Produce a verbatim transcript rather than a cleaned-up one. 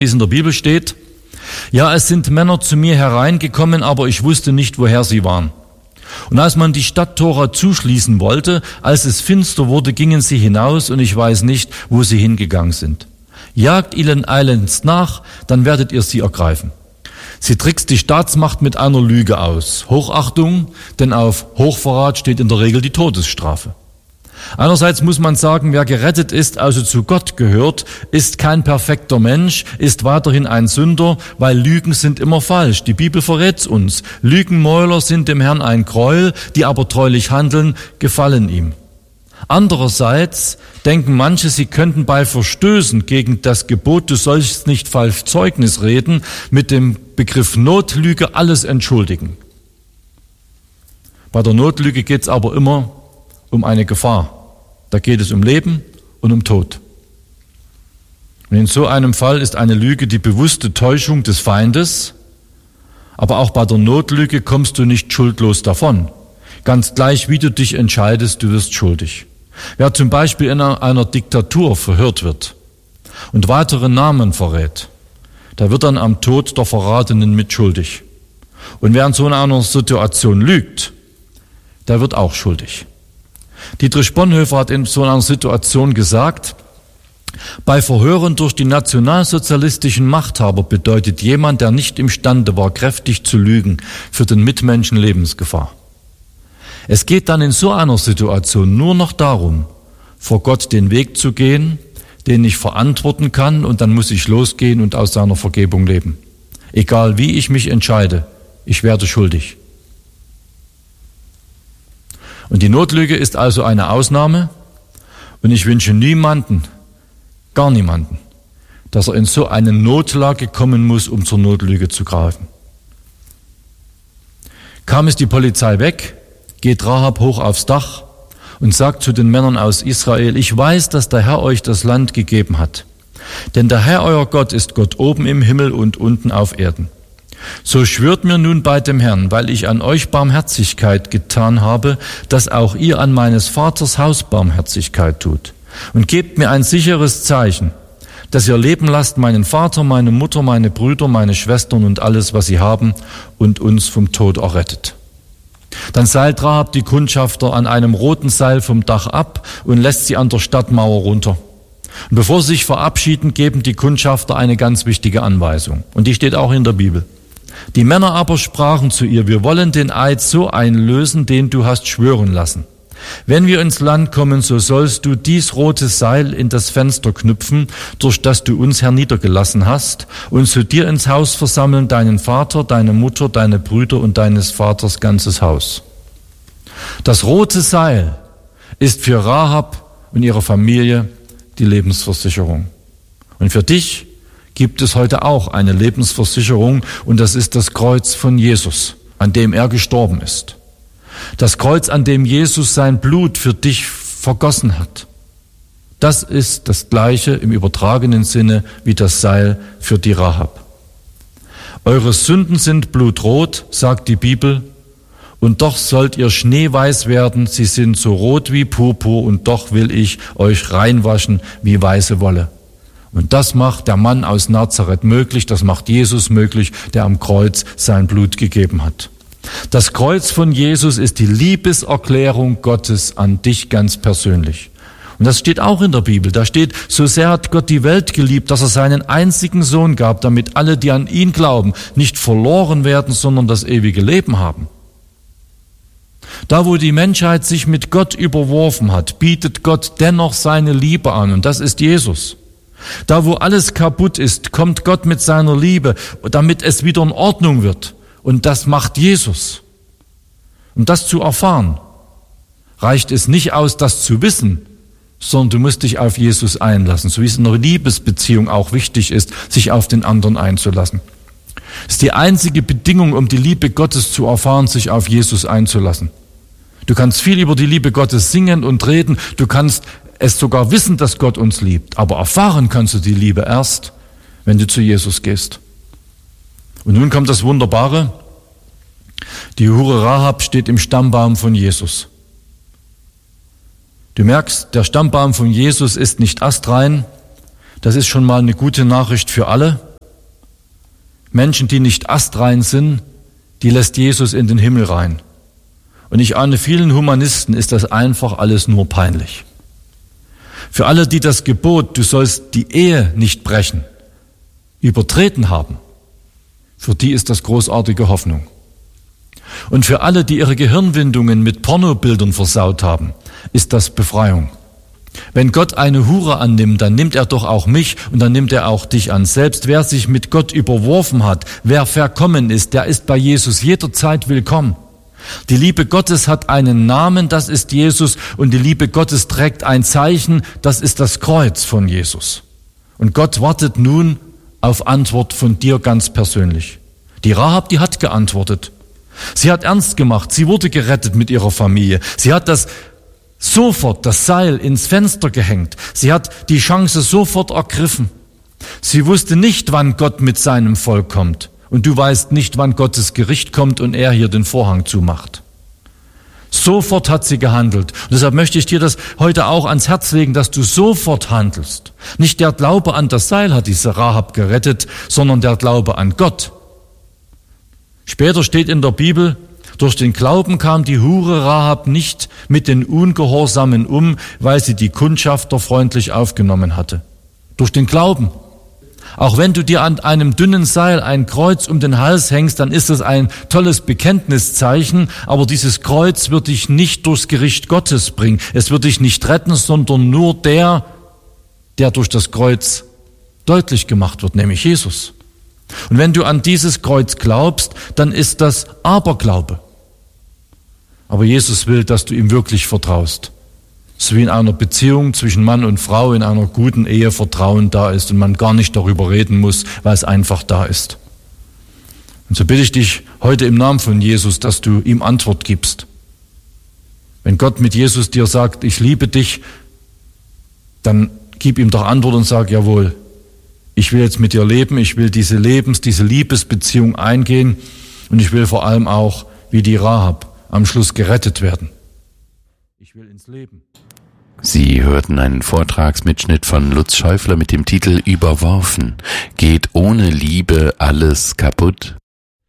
wie es in der Bibel steht. Ja, es sind Männer zu mir hereingekommen, aber ich wusste nicht, woher sie waren. Und als man die Stadttore zuschließen wollte, als es finster wurde, gingen sie hinaus und ich weiß nicht, wo sie hingegangen sind. Jagt ihnen eilends nach, dann werdet ihr sie ergreifen. Sie trickst die Staatsmacht mit einer Lüge aus. Hochachtung, denn auf Hochverrat steht in der Regel die Todesstrafe. Einerseits muss man sagen, wer gerettet ist, also zu Gott gehört, ist kein perfekter Mensch, ist weiterhin ein Sünder, weil Lügen sind immer falsch. Die Bibel verrät's uns. Lügenmäuler sind dem Herrn ein Gräuel, die aber treulich handeln, gefallen ihm. Andererseits denken manche, sie könnten bei Verstößen gegen das Gebot, du sollst nicht falsch Zeugnis reden, mit dem Begriff Notlüge alles entschuldigen. Bei der Notlüge geht's aber immer um eine Gefahr. Da geht es um Leben und um Tod. Und in so einem Fall ist eine Lüge die bewusste Täuschung des Feindes, aber auch bei der Notlüge kommst du nicht schuldlos davon. Ganz gleich, wie du dich entscheidest, du wirst schuldig. Wer zum Beispiel in einer Diktatur verhört wird und weitere Namen verrät, der wird dann am Tod der Verratenen mitschuldig. Und wer in so einer Situation lügt, der wird auch schuldig. Dietrich Bonhoeffer hat in so einer Situation gesagt, bei Verhören durch die nationalsozialistischen Machthaber bedeutet jemand, der nicht imstande war, kräftig zu lügen, für den Mitmenschen Lebensgefahr. Es geht dann in so einer Situation nur noch darum, vor Gott den Weg zu gehen, den ich verantworten kann, und dann muss ich losgehen und aus seiner Vergebung leben. Egal wie ich mich entscheide, ich werde schuldig. Und die Notlüge ist also eine Ausnahme, und ich wünsche niemanden, gar niemanden, dass er in so eine Notlage kommen muss, um zur Notlüge zu greifen. Kam es die Polizei weg, geht Rahab hoch aufs Dach und sagt zu den Männern aus Israel, ich weiß, dass der Herr euch das Land gegeben hat. Denn der Herr euer Gott ist Gott oben im Himmel und unten auf Erden. So schwört mir nun bei dem Herrn, weil ich an euch Barmherzigkeit getan habe, dass auch ihr an meines Vaters Haus Barmherzigkeit tut. Und gebt mir ein sicheres Zeichen, dass ihr leben lasst meinen Vater, meine Mutter, meine Brüder, meine Schwestern und alles, was sie haben, und uns vom Tod errettet. Dann seilt Rahab die Kundschafter an einem roten Seil vom Dach ab und lässt sie an der Stadtmauer runter. Und bevor sie sich verabschieden, geben die Kundschafter eine ganz wichtige Anweisung. Und die steht auch in der Bibel. Die Männer aber sprachen zu ihr, wir wollen den Eid so einlösen, den du hast schwören lassen. Wenn wir ins Land kommen, so sollst du dies rote Seil in das Fenster knüpfen, durch das du uns herniedergelassen hast, und zu dir ins Haus versammeln deinen Vater, deine Mutter, deine Brüder und deines Vaters ganzes Haus. Das rote Seil ist für Rahab und ihre Familie die Lebensversicherung. Und für dich gibt es heute auch eine Lebensversicherung, und das ist das Kreuz von Jesus, an dem er gestorben ist. Das Kreuz, an dem Jesus sein Blut für dich vergossen hat. Das ist das Gleiche im übertragenen Sinne wie das Seil für die Rahab. Eure Sünden sind blutrot, sagt die Bibel, und doch sollt ihr schneeweiß werden, sie sind so rot wie Purpur, und doch will ich euch reinwaschen wie weiße Wolle. Und das macht der Mann aus Nazareth möglich, das macht Jesus möglich, der am Kreuz sein Blut gegeben hat. Das Kreuz von Jesus ist die Liebeserklärung Gottes an dich ganz persönlich. Und das steht auch in der Bibel. Da steht, so sehr hat Gott die Welt geliebt, dass er seinen einzigen Sohn gab, damit alle, die an ihn glauben, nicht verloren werden, sondern das ewige Leben haben. Da, wo die Menschheit sich mit Gott überworfen hat, bietet Gott dennoch seine Liebe an, und das ist Jesus. Da, wo alles kaputt ist, kommt Gott mit seiner Liebe, damit es wieder in Ordnung wird. Und das macht Jesus. Um das zu erfahren, reicht es nicht aus, das zu wissen, sondern du musst dich auf Jesus einlassen, so wie es in einer Liebesbeziehung auch wichtig ist, sich auf den anderen einzulassen. Es ist die einzige Bedingung, um die Liebe Gottes zu erfahren, sich auf Jesus einzulassen. Du kannst viel über die Liebe Gottes singen und reden, du kannst es sogar wissen, dass Gott uns liebt, aber erfahren kannst du die Liebe erst, wenn du zu Jesus gehst. Und nun kommt das Wunderbare, die Hure Rahab steht im Stammbaum von Jesus. Du merkst, der Stammbaum von Jesus ist nicht astrein, das ist schon mal eine gute Nachricht für alle. Menschen, die nicht astrein sind, die lässt Jesus in den Himmel rein. Und ich ahne, vielen Humanisten ist das einfach alles nur peinlich. Für alle, die das Gebot, du sollst die Ehe nicht brechen, übertreten haben, für die ist das großartige Hoffnung. Und für alle, die ihre Gehirnwindungen mit Pornobildern versaut haben, ist das Befreiung. Wenn Gott eine Hure annimmt, dann nimmt er doch auch mich und dann nimmt er auch dich an. Selbst wer sich mit Gott überworfen hat, wer verkommen ist, der ist bei Jesus jederzeit willkommen. Die Liebe Gottes hat einen Namen, das ist Jesus, und die Liebe Gottes trägt ein Zeichen, das ist das Kreuz von Jesus. Und Gott wartet nun auf Antwort von dir ganz persönlich. Die Rahab, die hat geantwortet. Sie hat ernst gemacht, sie wurde gerettet mit ihrer Familie. Sie hat das sofort das Seil ins Fenster gehängt. Sie hat die Chance sofort ergriffen. Sie wusste nicht, wann Gott mit seinem Volk kommt. Und du weißt nicht, wann Gottes Gericht kommt und er hier den Vorhang zumacht. Sofort hat sie gehandelt. Und deshalb möchte ich dir das heute auch ans Herz legen, dass du sofort handelst. Nicht der Glaube an das Seil hat diese Rahab gerettet, sondern der Glaube an Gott. Später steht in der Bibel, durch den Glauben kam die Hure Rahab nicht mit den Ungehorsamen um, weil sie die Kundschafter freundlich aufgenommen hatte. Durch den Glauben. Auch wenn du dir an einem dünnen Seil ein Kreuz um den Hals hängst, dann ist das ein tolles Bekenntniszeichen, aber dieses Kreuz wird dich nicht durchs Gericht Gottes bringen. Es wird dich nicht retten, sondern nur der, der durch das Kreuz deutlich gemacht wird, nämlich Jesus. Und wenn du an dieses Kreuz glaubst, dann ist das Aberglaube. Aber Jesus will, dass du ihm wirklich vertraust. So wie in einer Beziehung zwischen Mann und Frau, in einer guten Ehe Vertrauen da ist und man gar nicht darüber reden muss, weil es einfach da ist. Und so bitte ich dich heute im Namen von Jesus, dass du ihm Antwort gibst. Wenn Gott mit Jesus dir sagt, ich liebe dich, dann gib ihm doch Antwort und sag, jawohl, ich will jetzt mit dir leben, ich will diese Lebens-, diese Liebesbeziehung eingehen und ich will vor allem auch, wie die Rahab, am Schluss gerettet werden. Ich will ins Leben. Sie hörten einen Vortragsmitschnitt von Lutz Schäufler mit dem Titel Überworfen. Geht ohne Liebe alles kaputt?